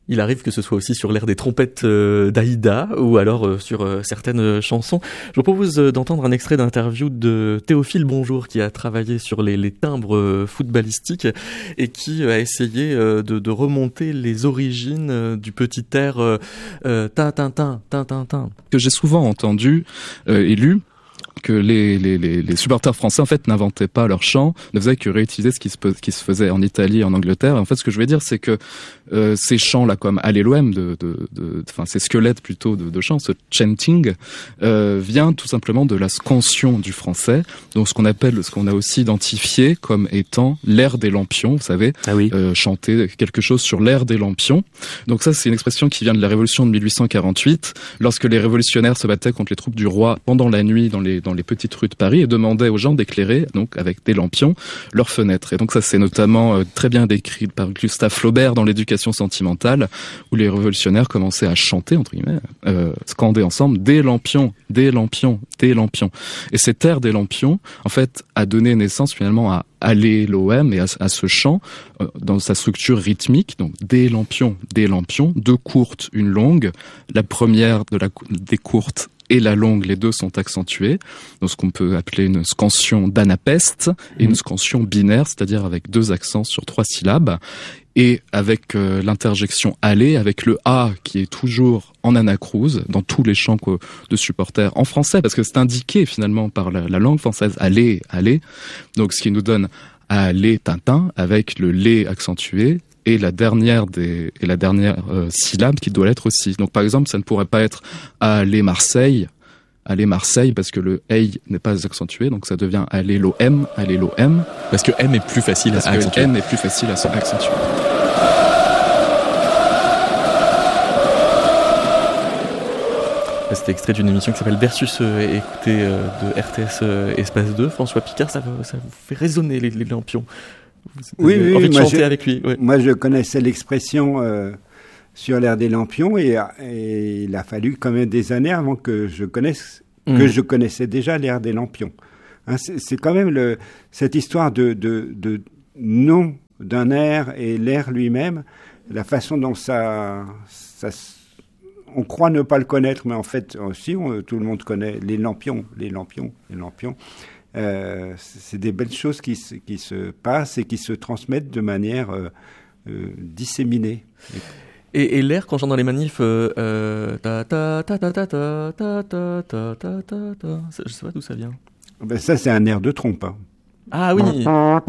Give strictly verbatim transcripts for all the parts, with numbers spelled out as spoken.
Il arrive que ce soit aussi sur l'air des trompettes euh, d'Aïda ou alors euh, sur euh, certaines euh, chansons. Je vous propose euh, d'entendre un extrait d'interview de Théophile Bonjour qui a travaillé sur les, les timbres euh, footballistiques et qui euh, a essayé euh, de, de remonter les origines euh, du petit air euh, euh, tin tin tin tin tin tin que j'ai souvent entendu euh, et lu. Que les, les, les, les supporters français en fait n'inventaient pas leur chant, ne faisaient que réutiliser ce qui se, qui se faisait en Italie et en Angleterre. Et en fait, ce que je veux dire, c'est que euh, ces chants-là, comme Allez l'O M, de, de, de, enfin ces squelettes plutôt de, de chants, ce chanting, euh, vient tout simplement de la scansion du français, donc ce qu'on appelle, ce qu'on a aussi identifié comme étant l'air des lampions. Vous savez, ah oui. euh, chanter quelque chose sur l'air des lampions. Donc ça, c'est une expression qui vient de la Révolution de mille huit cent quarante-huit, lorsque les révolutionnaires se battaient contre les troupes du roi pendant la nuit dans les dans les petites rues de Paris et demandaient aux gens d'éclairer, donc avec des lampions, leurs fenêtres. Et donc ça, c'est notamment euh, très bien décrit par Gustave Flaubert dans l'Éducation sentimentale, où les révolutionnaires commençaient à chanter, entre guillemets, euh, scander ensemble, des lampions, des lampions, des lampions. Et cet air des lampions, en fait, a donné naissance finalement à Allez l'O M et à, à ce chant euh, dans sa structure rythmique, donc des lampions, des lampions, deux courtes, une longue. La première de la, des courtes et la longue, les deux sont accentués, donc ce qu'on peut appeler une scansion d'anapeste et une scansion binaire, c'est-à-dire avec deux accents sur trois syllabes, et avec euh, l'interjection aller, avec le A qui est toujours en anacrouse dans tous les chants de supporters en français, parce que c'est indiqué finalement par la, la langue française, aller, aller, donc ce qui nous donne aller Tintin avec le lait accentué, et la dernière des et la dernière euh, syllabe qui doit l'être aussi. Donc par exemple, ça ne pourrait pas être aller Marseille, aller Marseille parce que le hey n'est pas accentué, donc ça devient aller l'O M, aller l'O M parce que M est plus facile parce à que accentuer. M est plus facile à accentuer. C'était extrait d'une émission qui s'appelle Versus euh, écoutée euh, de R T S euh, Espace deux. François Picard, ça, ça vous fait résonner les, les lampions. Vous oui, oui, envie de moi chanter je, avec lui. Ouais. Moi, je connaissais l'expression euh, sur l'air des lampions et, et il a fallu quand même des années avant que je connaisse, mmh. que je connaissais déjà l'air des lampions. Hein, c'est, c'est quand même le, cette histoire de, de, de nom d'un air et l'air lui-même, la façon dont ça, ça, on croit ne pas le connaître, mais en fait aussi, on, tout le monde connaît les lampions, les lampions, les lampions. Euh, c'est des belles choses qui se, qui se passent et qui se transmettent de manière euh, euh, disséminée. Et, et l'air, quand j'entends dans les manifs, euh, euh, ta ta ta ta ta ta ta ta ta ta ta ta, je sais pas d'où ça vient. Ben ça, c'est un air de trompe. Hein. Ah oui. Ah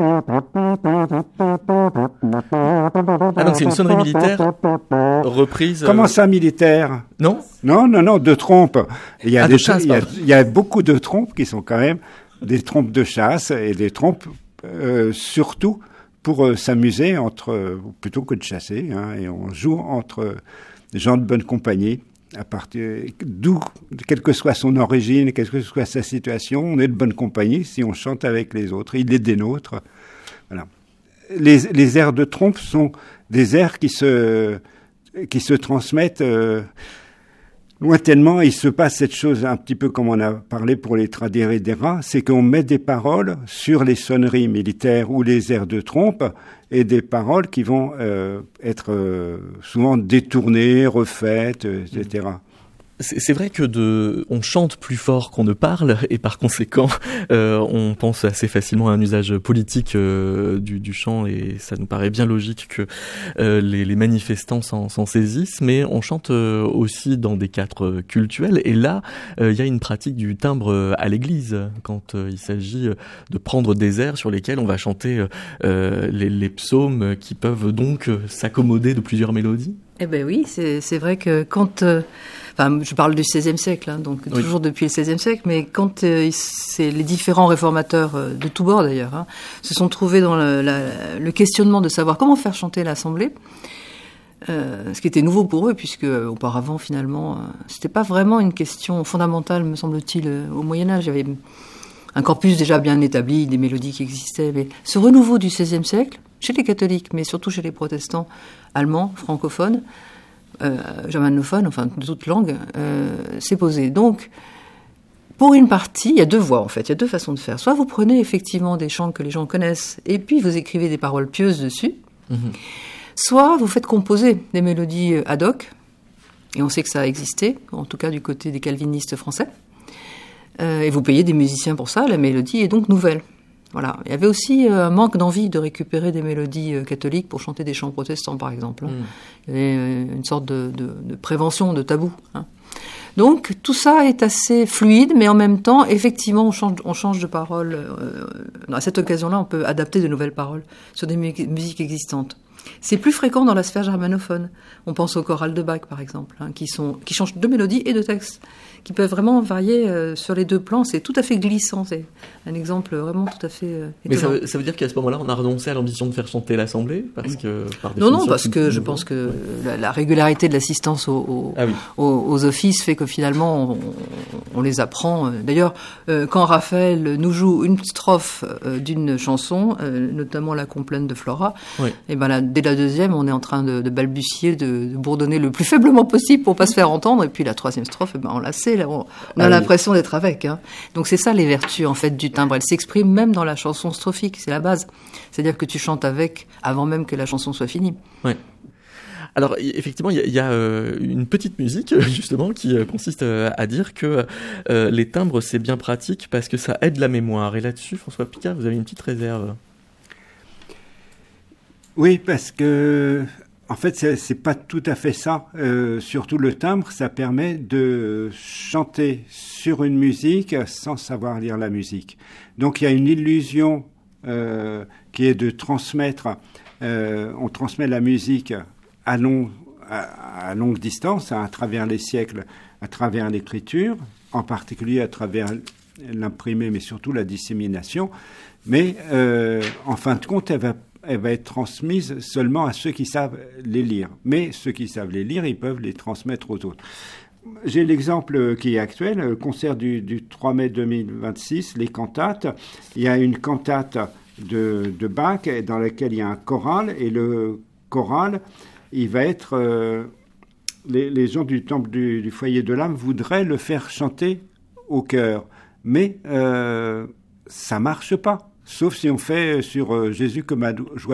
donc c'est une sonnerie militaire reprise. Comment euh... ça militaire? Non. Non non non de trompe. Il y a ah, des de chasse, il y a, il y a beaucoup de trompes qui sont quand même des trompes de chasse et des trompes euh, surtout pour euh, s'amuser entre euh, plutôt que de chasser. Hein, et on joue entre des gens de bonne compagnie. À partir d'où, quelle que soit son origine, quelle que soit sa situation, on est de bonne compagnie si on chante avec les autres. Il est des nôtres. Voilà. Les, les airs de trompe sont des airs qui se, qui se transmettent euh, lointainement. Il se passe cette chose un petit peu comme on a parlé pour les tradéridéras, c'est qu'on met des paroles sur les sonneries militaires ou les airs de trompe et des paroles qui vont euh, être euh, souvent détournées, refaites, et cetera. C'est, c'est vrai que de, on chante plus fort qu'on ne parle et par conséquent, euh, on pense assez facilement à un usage politique euh, du, du chant et ça nous paraît bien logique que euh, les, les manifestants s'en, s'en saisissent. Mais on chante euh, aussi dans des cadres cultuels et là, il euh, y a une pratique du timbre à l'église quand euh, il s'agit de prendre des airs sur lesquels on va chanter euh, les, les psaumes qui peuvent donc s'accommoder de plusieurs mélodies. Eh ben oui, c'est, c'est vrai que quand... Euh... Enfin, je parle du seizième siècle, hein, donc oui. toujours depuis le seizième siècle, mais quand euh, c'est les différents réformateurs, euh, de tous bords d'ailleurs, hein, se sont trouvés dans le, la, le questionnement de savoir comment faire chanter l'Assemblée, euh, ce qui était nouveau pour eux, puisque euh, auparavant, finalement, euh, c'était pas vraiment une question fondamentale, me semble-t-il, euh, au Moyen-Âge. Il y avait un corpus déjà bien établi, des mélodies qui existaient, mais ce renouveau du seizième siècle, chez les catholiques, mais surtout chez les protestants allemands, francophones, Euh, germanophone, enfin de toute langue, euh, s'est posé. Donc, pour une partie, il y a deux voies en fait, il y a deux façons de faire. Soit vous prenez effectivement des chants que les gens connaissent, et puis vous écrivez des paroles pieuses dessus. Mmh. Soit vous faites composer des mélodies ad hoc, et on sait que ça a existé, en tout cas du côté des calvinistes français, euh, et vous payez des musiciens pour ça, la mélodie est donc nouvelle. Voilà. Il y avait aussi un manque d'envie de récupérer des mélodies catholiques pour chanter des chants protestants, par exemple. Mmh. Il y avait une sorte de, de, de prévention, de tabou. Hein. Donc tout ça est assez fluide, mais en même temps, effectivement, on change, on change de parole. Euh, à cette occasion-là, on peut adapter de nouvelles paroles sur des mu- musiques existantes. C'est plus fréquent dans la sphère germanophone. On pense au choral de Bach, par exemple, hein, qui, sont, qui changent de mélodie et de texte, qui peuvent vraiment varier euh, sur les deux plans. C'est tout à fait glissant. C'est un exemple vraiment tout à fait euh, étonnant. Mais ça veut, ça veut dire qu'à ce moment-là, on a renoncé à l'ambition de faire chanter l'Assemblée parce que, par Non, non, parce que je pense que la, la régularité de l'assistance aux, aux, ah oui. aux, aux offices fait que finalement, on, on les apprend. D'ailleurs, euh, quand Raphaël nous joue une strophe euh, d'une chanson, euh, notamment la complainte de Flora, oui. et ben là, dès la deuxième, on est en train de, de balbutier, de, de bourdonner le plus faiblement possible pour pas se faire entendre. Et puis la troisième strophe, eh ben on la sait, là, on, on a ah l'impression oui. d'être avec. Hein. Donc c'est ça les vertus en fait du timbre. Elles s'expriment même dans la chanson strophique, c'est la base. C'est-à-dire que tu chantes avec avant même que la chanson soit finie. Ouais. Alors effectivement, il y a, y a euh, une petite musique justement qui euh, consiste euh, à dire que euh, les timbres c'est bien pratique parce que ça aide la mémoire. Et là-dessus, François Picard, vous avez une petite réserve. Oui, parce que en fait, c'est, c'est pas tout à fait ça. Euh, surtout le timbre, ça permet de chanter sur une musique sans savoir lire la musique. Donc il y a une illusion euh, qui est de transmettre. Euh, on transmet la musique à, long, à, à longue distance, à, à travers les siècles, à travers l'écriture, en particulier à travers l'imprimé, mais surtout la dissémination. Mais euh, en fin de compte, elle va elle va être transmise seulement à ceux qui savent les lire. Mais ceux qui savent les lire, ils peuvent les transmettre aux autres. J'ai l'exemple qui est actuel, le concert du, du trois mai deux mille vingt-six, les cantates. Il y a une cantate de, de Bach dans laquelle il y a un choral, et le choral, il va être... Euh, les, les gens du temple du, du foyer de l'âme voudraient le faire chanter au chœur. Mais euh, ça ne marche pas. Sauf si on fait sur euh, Jésus comme a joie